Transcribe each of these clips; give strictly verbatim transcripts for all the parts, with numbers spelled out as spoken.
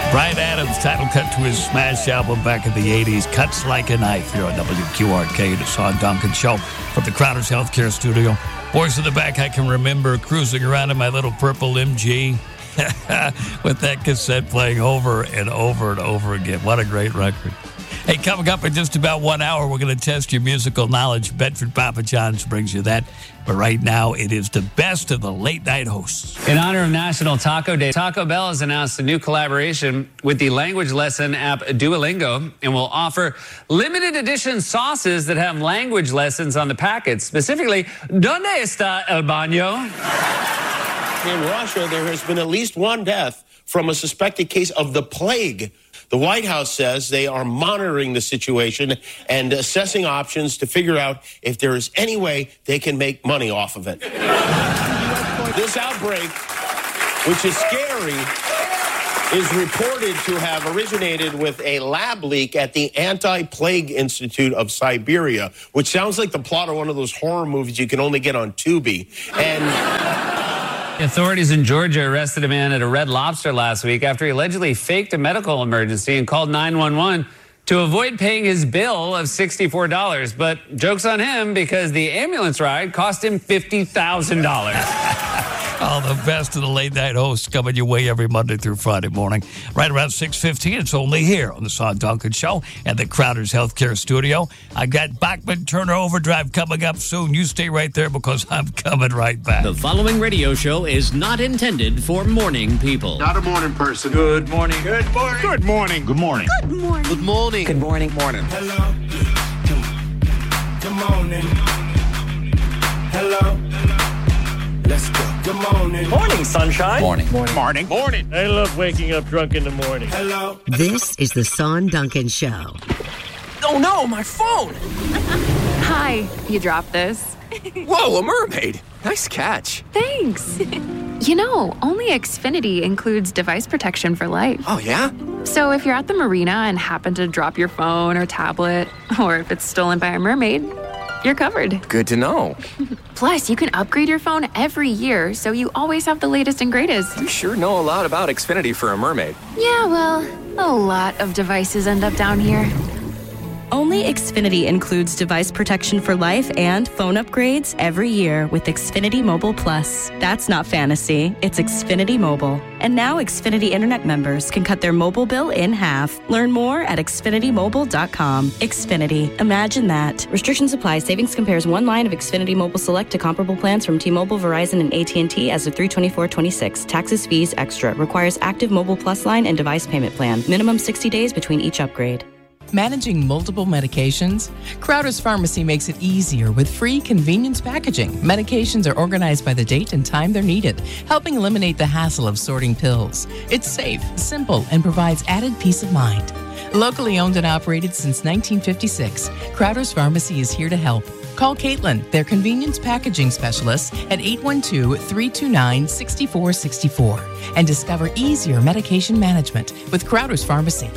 Bryan Adams, title cut to his smash album back in the eighties, Cuts Like a Knife, here on W Q R K, the Sean Duncan Show from the Crowder's Healthcare Studio. Boys in the back, I can remember cruising around in my little purple M G with that cassette playing over and over and over again. What a great record. Hey, coming up in just about one hour, we're going to test your musical knowledge. Bedford Papa John's brings you that. But right now, it is the best of the late-night hosts. In honor of National Taco Day, Taco Bell has announced a new collaboration with the language lesson app Duolingo and will offer limited edition sauces that have language lessons on the packets. Specifically, ¿Dónde está el baño? In Russia, there has been at least one death from a suspected case of the plague. The White House says they are monitoring the situation and assessing options to figure out if there is any way they can make money off of it. This outbreak, which is scary, is reported to have originated with a lab leak at the Anti-Plague Institute of Siberia, which sounds like the plot of one of those horror movies you can only get on Tubi. And authorities in Georgia arrested a man at a Red Lobster last week after he allegedly faked a medical emergency and called nine one one to avoid paying his bill of sixty-four dollars. But joke's on him because the ambulance ride cost him fifty thousand dollars. All the best of the late-night hosts coming your way every Monday through Friday morning. Right around six fifteen, it's only here on the Sean Duncan Show and the Crowder's Healthcare Studio. I got Bachman Turner Overdrive coming up soon. You stay right there because I'm coming right back. The following radio show is not intended for morning people. Not a morning person. Good morning. Good morning. Good morning. Good morning. Good morning. Good morning. Good morning. Morning. Hello. Good morning. Hello. Let's go. Good morning. Morning, sunshine. Morning. Morning. Morning. Morning. I love waking up drunk in the morning. Hello. This is the Sean Duncan Show. Oh, no, my phone. Hi. You dropped this. Whoa, a mermaid. Nice catch. Thanks. You know, only Xfinity includes device protection for life. Oh, yeah? So if you're at the marina and happen to drop your phone or tablet, or if it's stolen by a mermaid, you're covered. Good to know. Plus, you can upgrade your phone every year, so you always have the latest and greatest. You sure know a lot about Xfinity for a mermaid. Yeah, well, a lot of devices end up down here. Only Xfinity includes device protection for life and phone upgrades every year with Xfinity Mobile Plus. That's not fantasy, it's Xfinity Mobile. And now Xfinity Internet members can cut their mobile bill in half. Learn more at Xfinity Mobile dot com. Xfinity, imagine that. Restrictions apply. Savings compares one line of Xfinity Mobile Select to comparable plans from T-Mobile, Verizon, and A T and T as of three twenty-four twenty-six. Taxes, fees, extra. Requires active Mobile Plus line and device payment plan. Minimum sixty days between each upgrade. Managing multiple medications? Crowder's Pharmacy makes it easier with free convenience packaging. Medications are organized by the date and time they're needed, helping eliminate the hassle of sorting pills. It's safe, simple, and provides added peace of mind. Locally owned and operated since nineteen fifty-six, Crowder's Pharmacy is here to help. Call Caitlin, their convenience packaging specialist, at eight one two, three two nine, six four six four and discover easier medication management with Crowder's Pharmacy.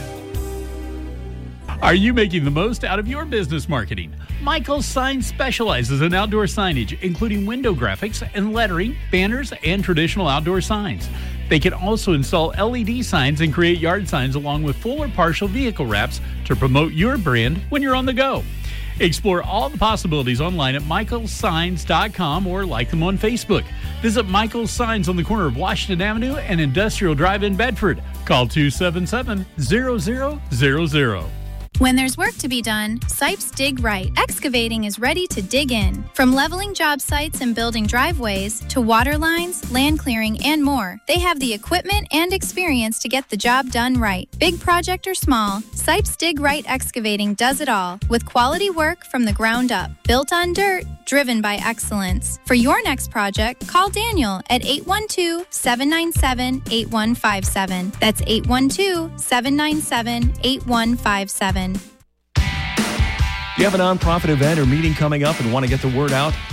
Are you making the most out of your business marketing? Michael's Signs specializes in outdoor signage, including window graphics and lettering, banners, and traditional outdoor signs. They can also install L E D signs and create yard signs along with full or partial vehicle wraps to promote your brand when you're on the go. Explore all the possibilities online at michaels signs dot com or like them on Facebook. Visit Michael's Signs on the corner of Washington Avenue and Industrial Drive in Bedford. Call two seven seven, zero zero zero zero. When there's work to be done, Sipes Dig Right Excavating is ready to dig in. From leveling job sites and building driveways to water lines, land clearing, and more, they have the equipment and experience to get the job done right. Big project or small, Sipes Dig Right Excavating does it all with quality work from the ground up. Built on dirt, driven by excellence. For your next project, call Daniel at eight one two, seven nine seven, eight one five seven. That's eight one two, seven nine seven, eight one five seven. Do you have a nonprofit event or meeting coming up and want to get the word out?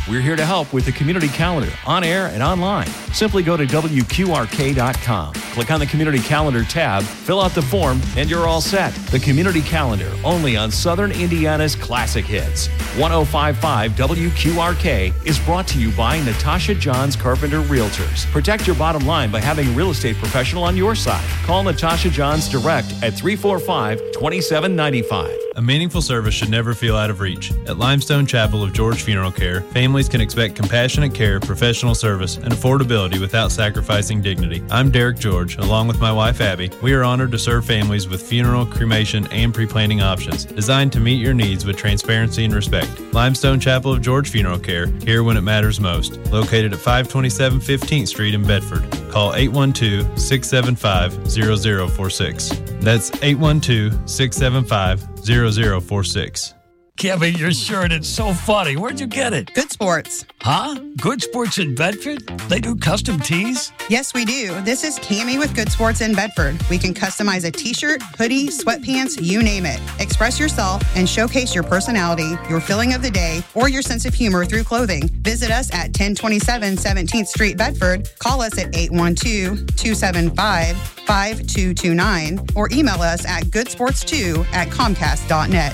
We're here to help with the community calendar, on air and online. Simply go to W Q R K dot com. Click on the Community Calendar tab, fill out the form, and you're all set. The Community Calendar, only on Southern Indiana's classic hits. one oh five point five W Q R K is brought to you by Natasha Johns Carpenter Realtors. Protect your bottom line by having a real estate professional on your side. Call Natasha Johns direct at three four five, two seven nine five. A meaningful service should never feel out of reach. At Limestone Chapel of George Funeral Care, families can expect compassionate care, professional service, and affordability without sacrificing dignity. I'm Derek George, along with my wife Abby. We are honored to serve families with funeral, cremation, and pre-planning options designed to meet your needs with transparency and respect. Limestone Chapel of George Funeral Care, here when it matters most. Located at five twenty-seven fifteenth Street in Bedford. Call eight one two, six seven five, zero zero four six. That's eight one two, six seven five, zero zero four six. Kevin, your shirt, it's so funny. Where'd you get it? Good Sports. Huh? Good Sports in Bedford? They do custom tees? Yes, we do. This is Tammy with Good Sports in Bedford. We can customize a t-shirt, hoodie, sweatpants, you name it. Express yourself and showcase your personality, your feeling of the day, or your sense of humor through clothing. Visit us at ten twenty-seven seventeenth Street, Bedford. Call us at eight one two, two seven five, five two two nine or email us at goodsports two at comcast dot net.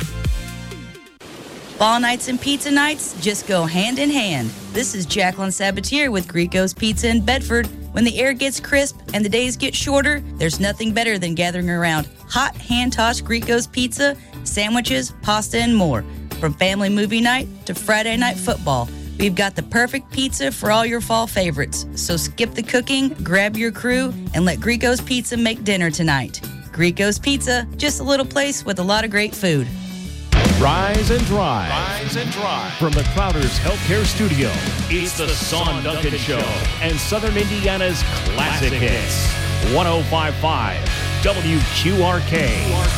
Ball nights and pizza nights just go hand in hand. This is Jacqueline Sabatier with Greco's Pizza in Bedford. When the air gets crisp and the days get shorter, there's nothing better than gathering around hot, hand-tossed Greco's Pizza, sandwiches, pasta, and more. From family movie night to Friday night football, we've got the perfect pizza for all your fall favorites. So skip the cooking, grab your crew, and let Greco's Pizza make dinner tonight. Greco's Pizza, just a little place with a lot of great food. Rise and Drive. Rise and Drive. From the Crowder's Healthcare Studio, it's the Son Duncan Show and Southern Indiana's classic hits. one oh five point five W Q R K.